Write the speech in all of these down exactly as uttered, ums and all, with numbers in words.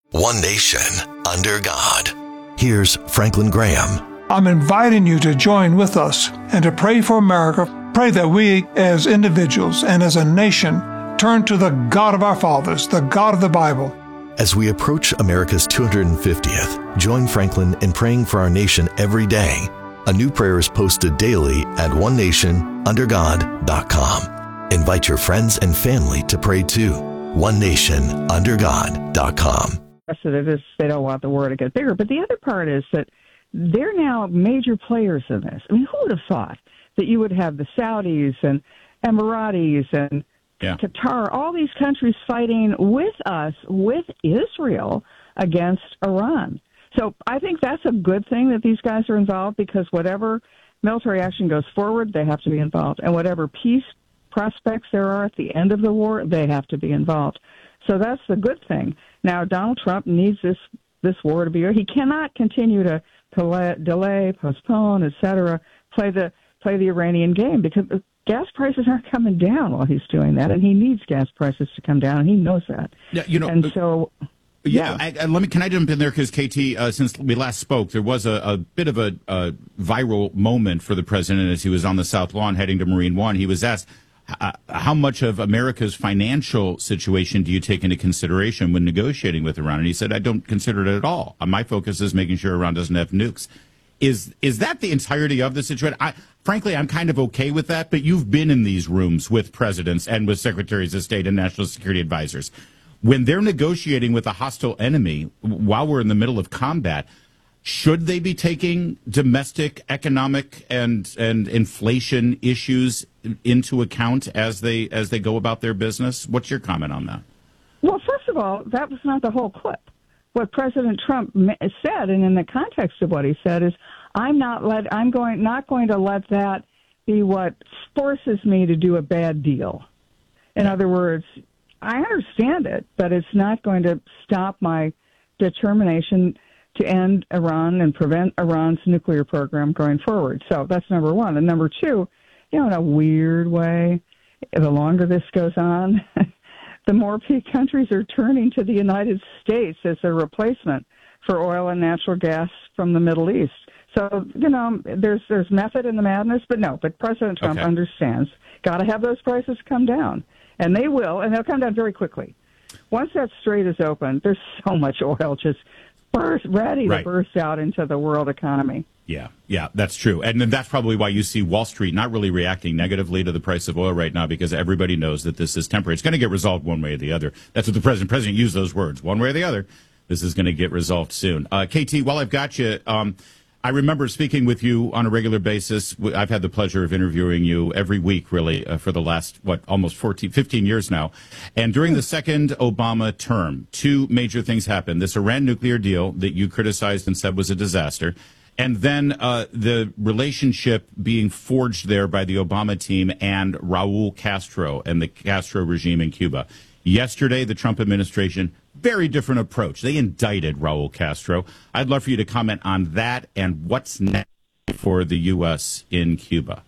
One nation under God. Here's Franklin Graham. I'm inviting you to join with us and to pray for America. Pray that we as individuals and as a nation turn to the God of our fathers, the God of the Bible. As we approach America's two hundred fiftieth, join Franklin in praying for our nation every day. A new prayer is posted daily at one nation under god dot com. Invite your friends and family to pray too. one nation under god dot com. So they just, they don't want the war to get bigger. But the other part is that they're now major players in this. I mean, who would have thought that you would have the Saudis and Emiratis and yeah. Qatar, all these countries fighting with us, with Israel, against Iran. So I think that's a good thing that these guys are involved, because whatever military action goes forward, they have to be involved. And whatever peace prospects there are at the end of the war, they have to be involved. So that's the good thing. Now, Donald Trump needs this, this war to be over. He cannot continue to delay, delay postpone, et cetera, play the, play the Iranian game, because gas prices aren't coming down while he's doing that, and he needs gas prices to come down, and he knows that. Yeah, you know, and so, yeah. yeah. I, I, let me. Can I jump in there, because K T, uh, since we last spoke, there was a, a bit of a, a viral moment for the president as he was on the South Lawn heading to Marine One. He was asked, uh, "How much of America's financial situation do you take into consideration when negotiating with Iran?" And he said, "I don't consider it at all. My focus is making sure Iran doesn't have nukes." Is is that the entirety of the situation? I, frankly, I'm kind of okay with that, but you've been in these rooms with presidents and with secretaries of state and national security advisors. When they're negotiating with a hostile enemy while we're in the middle of combat, should they be taking domestic economic and and inflation issues into account as they as they go about their business? What's your comment on that? Well, first of all, that was not the whole clip. What President Trump said, and in the context of what he said, is, "I'm not let I'm going not going to let that be what forces me to do a bad deal." In other words, I understand it, but it's not going to stop my determination to end Iran and prevent Iran's nuclear program going forward. So that's number one. And number two, you know, in a weird way, the longer this goes on, the more countries are turning to the United States as a replacement for oil and natural gas from the Middle East. So, you know, there's there's method in the madness, but no, but President Trump okay. understands, got to have those prices come down. And they will, and they'll come down very quickly. Once that strait is open, there's so much oil just burst, ready right. to burst out into the world economy. Yeah, yeah, that's true. And then that's probably why you see Wall Street not really reacting negatively to the price of oil right now, because everybody knows that this is temporary. It's going to get resolved one way or the other. That's what the president president used those words, one way or the other. This is going to get resolved soon. Uh, K T, while I've got you, um, I remember speaking with you on a regular basis. I've had the pleasure of interviewing you every week, really, uh, for the last, what, almost fourteen, fifteen years now. And during the second Obama term, two major things happened. This Iran nuclear deal that you criticized and said was a disaster. And then uh, the relationship being forged there by the Obama team and Raul Castro and the Castro regime in Cuba. Yesterday, the Trump administration, very different approach. They indicted Raul Castro. I'd love for you to comment on that and what's next for the U S in Cuba.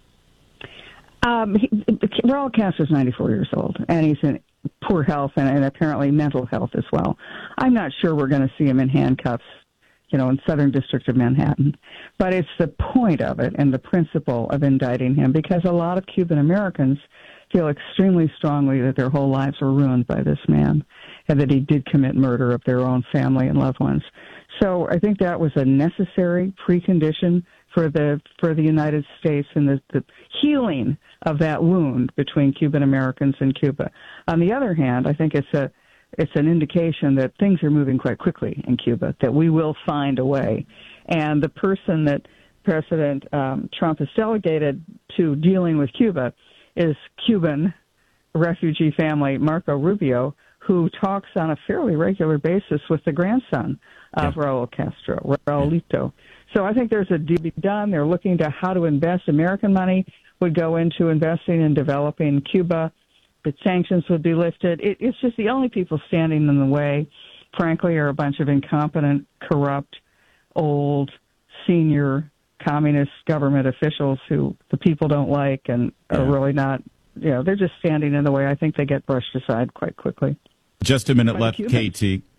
Um, he, Raul Castro's ninety-four years old, and he's in poor health and, and apparently mental health as well. I'm not sure we're going to see him in handcuffs, you know, in Southern District of Manhattan. But it's the point of it and the principle of indicting him, because a lot of Cuban Americans feel extremely strongly that their whole lives were ruined by this man and that he did commit murder of their own family and loved ones. So I think that was a necessary precondition for the for the United States and the, the healing of that wound between Cuban Americans and Cuba. On the other hand, I think it's a it's an indication that things are moving quite quickly in Cuba, that we will find a way. And the person that President um, Trump has delegated to dealing with Cuba is Cuban refugee family Marco Rubio, who talks on a fairly regular basis with the grandson of yeah. Raul Castro, Raulito. So I think there's a deal to be done. They're looking to how to invest. American money would go into investing in developing Cuba. The sanctions would be lifted. It, it's just the only people standing in the way, frankly, are a bunch of incompetent, corrupt, old, senior communist government officials who the people don't like and yeah. are really not, you know, they're just standing in the way. I think they get brushed aside quite quickly. Just a minute left, K T.